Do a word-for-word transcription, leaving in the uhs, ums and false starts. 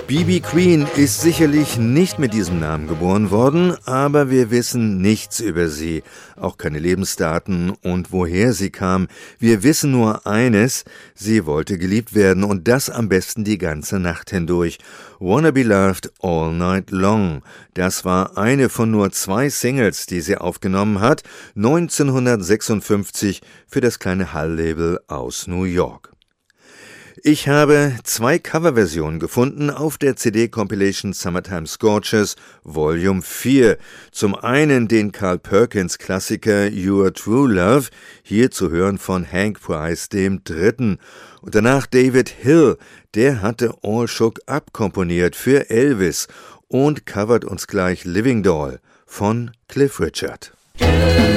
B B Queen ist sicherlich nicht mit diesem Namen geboren worden, aber wir wissen nichts über sie, auch keine Lebensdaten und woher sie kam. Wir wissen nur eines: Sie wollte geliebt werden und das am besten die ganze Nacht hindurch. Wanna Be Loved All Night Long. Das war eine von nur zwei Singles, die sie aufgenommen hat, neunzehnhundertsechsundfünfzig für das kleine Hall-Label aus New York. Ich habe zwei Coverversionen gefunden auf der C D-Compilation Summertime Scorchers Volume vier. Zum einen den Carl Perkins-Klassiker Your True Love, hier zu hören von Hank Price dem Dritten. Und danach David Hill, der hatte All Shook Up komponiert für Elvis und covert uns gleich Living Doll von Cliff Richard.